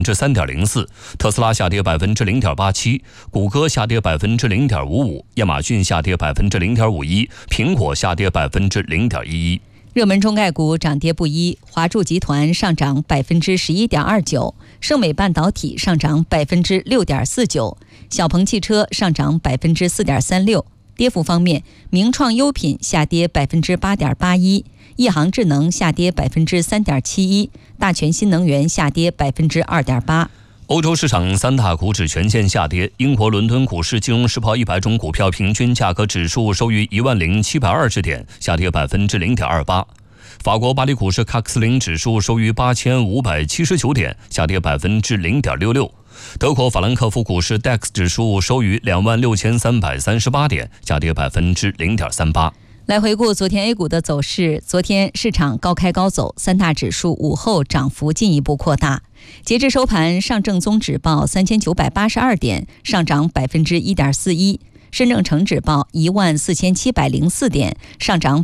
3.04%，特斯拉下跌0.87%，谷歌下跌0.55%，亚马逊下跌0.51%，苹果下跌0.11%。 热门中概股涨跌不一，华住集团上涨11.29%，盛美半导体上涨6.49%，小鹏汽车上涨4.36%。跌幅方面，名创优品下跌8.81%，亿航智能下跌3.71%，大全新能源下跌2.8%。 欧洲市场三大股指全线下跌，英国伦敦股市金融时报100种股票平均价格指数收于10720点，下跌0.28%。法国巴黎股市喀克斯林指数收于8579点，下跌0.66%。德国法兰克福股市 DAX 指数收于26338点，下跌0.38%。 来回顾昨天 A 股的走势，昨天市场高开高走，三大指数午后涨幅进一步扩大。截至收盘，上证综指报3982点，上涨1.41%；深证成指报14704点，上涨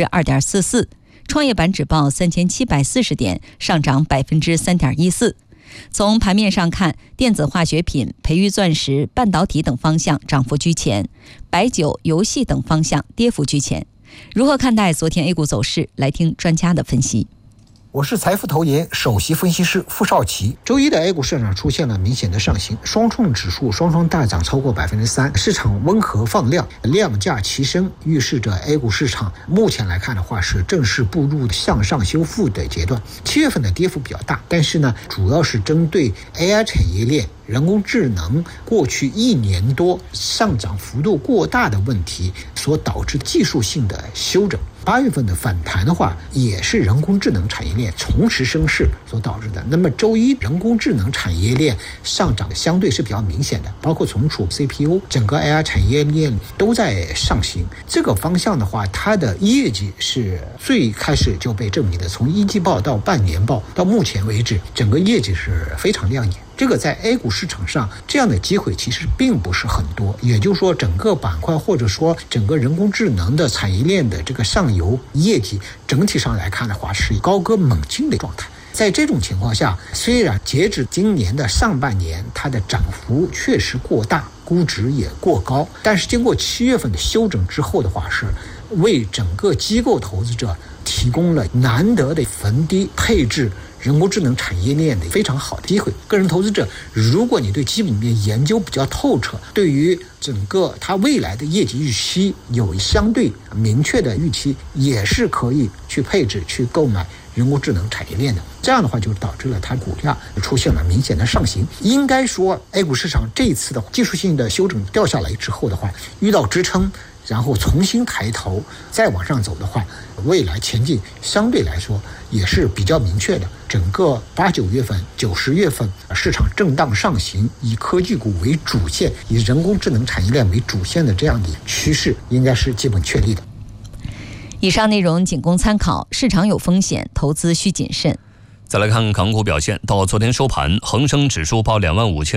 2.44%；创业板指报3740点，上涨3.14%。从盘面上看，电子化学品、培育钻石、半导体等方向涨幅居前，白酒、游戏等方向跌幅居前。如何看待昨天 A 股走势？来听专家的分析。 我是财富投研首席分析师傅少奇。周一的 A 股市场出现了明显的上行，双创指数双双大涨超过3%，市场温和放量，量价齐升，预示着 A 股市场目前来看的话是正式步入向上修复的阶段。7月份的跌幅比较大，但是呢，主要是针对 AI 产业链、人工智能过去1年多上涨幅度过大的问题所导致技术性的修整。8月份的反弹的话，也是人工智能产业链重拾升势所导致的。那么周一人工智能产业链上涨相对是比较明显的，包括存储、CPU， 整个 AI 产业链都在上行。这个方向的话，它的业绩是最开始就被证明的，从一季报到半年报到目前为止，整个业绩是非常亮眼。这个在 A 股市场上这样的机会其实并不是很多，也就是说整个板块或者说整个人工智能的产业链的这个上游业绩整体上来看的话是高歌猛进的状态。在这种情况下，虽然截止今年的上半年它的涨幅确实过大，估值也过高，但是经过7月份的修整之后的话，是为整个机构投资者提供了难得的逢低配置人工智能产业链的非常好的机会。个人投资者，如果你对基本面研究比较透彻，对于整个它未来的业绩预期有相对明确的预期，也是可以去配置去购买人工智能产业链的。这样的话就导致了它股价出现了明显的上行。应该说 A 股市场这一次的技术性的修整掉下来之后的话，遇到支撑，然后重新抬头再往上走的话，未来前景相对来说也是比较明确的。整个8、9月份、9、10月份市场震荡上行，以科技股为主线，以人工智能产业链为主线的这样的趋势应该是基本确立的。 以上内容仅供参考，市场有风险，投资需谨慎。 再来看港股表现，到昨天收盘，恒生指数报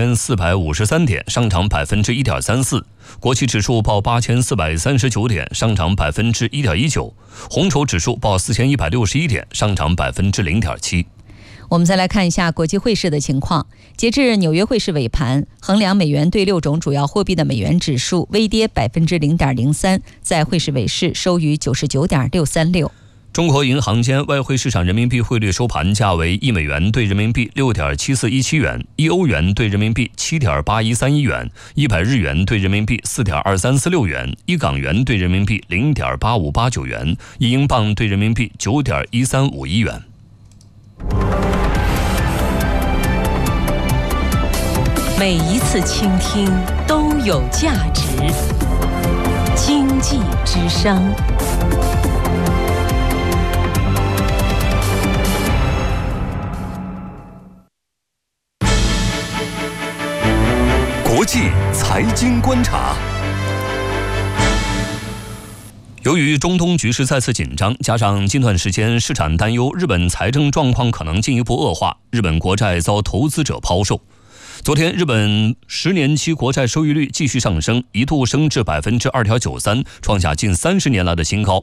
25453点，上涨1.34%；国企指数报8439点，上涨1.19%；红筹指数报4161点，上涨0.7%。 我们再来看一下国际汇市的情况。截至纽约汇市尾盘，衡量美元对6种主要货币的美元指数微跌0.03%，在汇市尾市收于99.636。 中国银行间外汇市场人民币汇率收盘价为1美元对人民币6.7417元，1欧元对人民币7.8131元，100日元对人民币4.2346元，1港元对人民币0.8589元，1英镑对人民币9.1351元。 每一次倾听都有价值。经济之声。 国际财经观察。由于中东局势再次紧张，加上近段时间市场担忧日本财政状况可能进一步恶化，日本国债遭投资者抛售。昨天，日本10年期国债收益率继续上升，一度升至2.93%，创下近30年来的新高。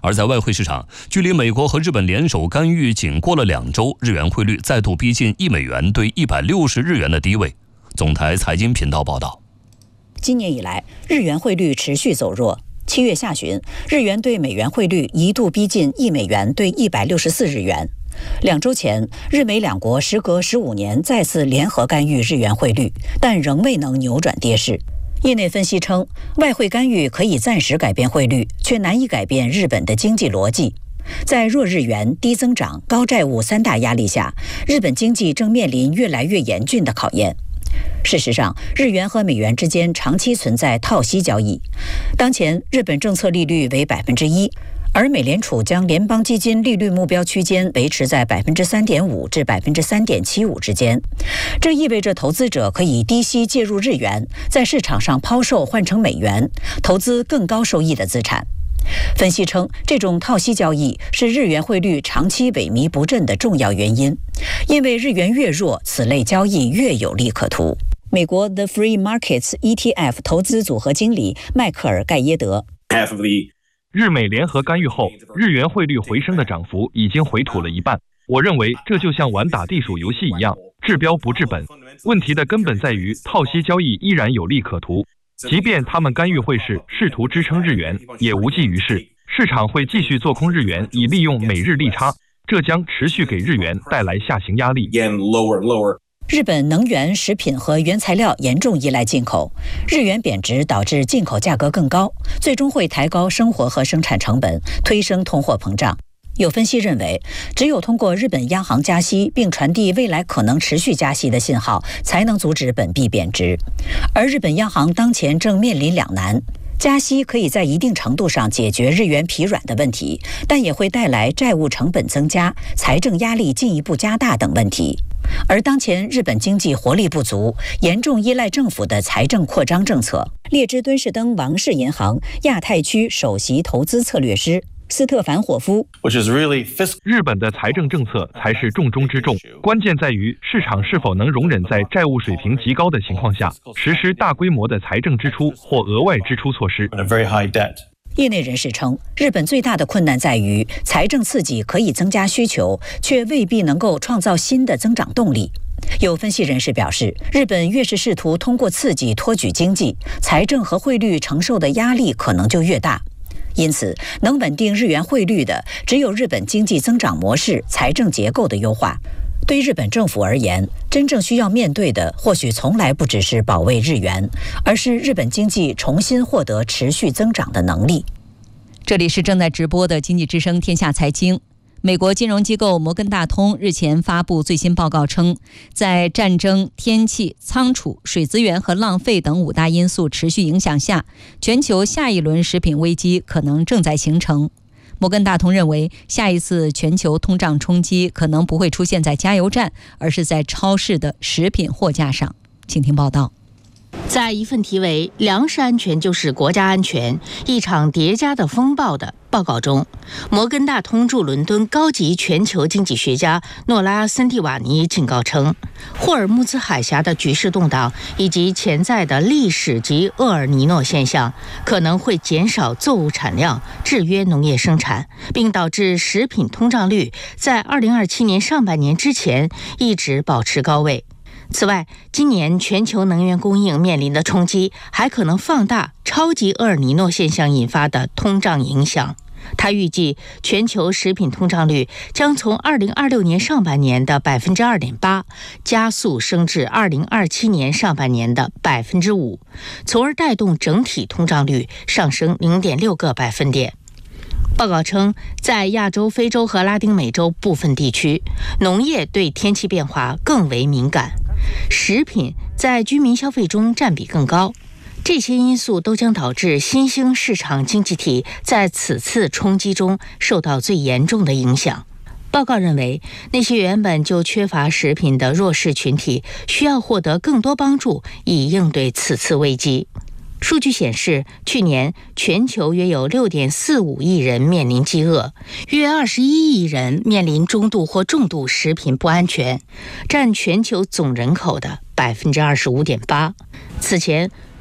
而在外汇市场，距离美国和日本联手干预仅过了2周，日元汇率再度逼近1美元兑160日元的低位。总台财经频道报道， 今年以来，日元汇率持续走弱。7月下旬，日元对美元汇率一度逼近1美元兑164日元。2周前，日美两国时隔15年再次联合干预日元汇率，但仍未能扭转跌势。业内分析称，外汇干预可以暂时改变汇率，却难以改变日本的经济逻辑。在弱日元、低增长、高债务3大压力下，日本经济正面临越来越严峻的考验。事实上，日元和美元之间长期存在套息交易。当前，日本政策利率为1%，而美联储将联邦基金利率目标区间维持在3.5%至3.75%之间。这意味着投资者可以低息介入日元，在市场上抛售换成美元，投资更高收益的资产。分析称，这种套息交易是日元汇率长期萎靡不振的重要原因，因为日元越弱，此类交易越有利可图。美国 The Free Markets ETF 投资组合经理迈克尔·盖耶德， 日美联合干预后，日元汇率回升的涨幅已经回吐了一半。我认为这就像玩打地鼠游戏一样，治标不治本。问题的根本在于套息交易依然有利可图，即便他们干预汇市，试图支撑日元，也无济于事。市场会继续做空日元，以利用美日利差，这将持续给日元带来下行压力。 日本能源、食品和原材料严重依赖进口，日元贬值导致进口价格更高，最终会抬高生活和生产成本，推升通货膨胀。有分析认为，只有通过日本央行加息，并传递未来可能持续加息的信号，才能阻止本币贬值。而日本央行当前正面临两难。加息可以在一定程度上解决日元疲软的问题，但也会带来债务成本增加、财政压力进一步加大等问题。而当前日本经济活力不足，严重依赖政府的财政扩张政策。列支敦士登王室银行亚太区首席投资策略师斯特凡霍夫， 日本的财政政策才是重中之重，关键在于市场是否能容忍在债务水平极高的情况下，实施大规模的财政支出或额外支出措施。 业内人士称，日本最大的困难在于财政刺激可以增加需求，却未必能够创造新的增长动力。有分析人士表示，日本越是试图通过刺激托举经济，财政和汇率承受的压力可能就越大。因此，能稳定日元汇率的，只有日本经济增长模式、财政结构的优化。对日本政府而言，真正需要面对的，或许从来不只是保卫日元，而是日本经济重新获得持续增长的能力。 这里是正在直播的经济之声天下财经。美国金融机构摩根大通日前发布最新报告称，在战争、天气、仓储、水资源和浪费等5大因素持续影响下，全球下一轮食品危机可能正在形成。摩根大通认为，下一次全球通胀冲击可能不会出现在加油站，而是在超市的食品货架上。请听报道。 在一份题为“粮食安全就是国家安全：一场叠加的风暴”的报告中，摩根大通驻伦敦高级全球经济学家诺拉·森蒂瓦尼警告称，霍尔木兹海峡的局势动荡以及潜在的历史级厄尔尼诺现象可能会减少作物产量，制约农业生产，并导致食品通胀率在2027年上半年之前一直保持高位。此外，今年全球能源供应面临的冲击还可能放大超级厄尔尼诺现象引发的通胀影响。他预计全球食品通胀率将从2026年上半年的2.8%加速升至2027年上半年的5%，从而带动整体通胀率上升0.6个百分点。报告称，在亚洲、非洲和拉丁美洲部分地区，农业对天气变化更为敏感，食品在居民消费中占比更高。这些因素都将导致新兴市场经济体在此次冲击中受到最严重的影响。报告认为，那些原本就缺乏食品的弱势群体需要获得更多帮助，以应对此次危机。数据显示，去年全球约有 6.45 亿人面临饥饿，约21亿人面临中度或重度食品不安全，占全球总人口的 25.8%。此前，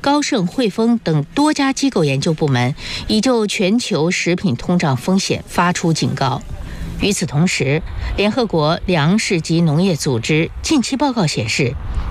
高盛、汇丰等多家机构研究部门已就全球食品通胀风险发出警告。与此同时，联合国粮食及农业组织近期报告显示，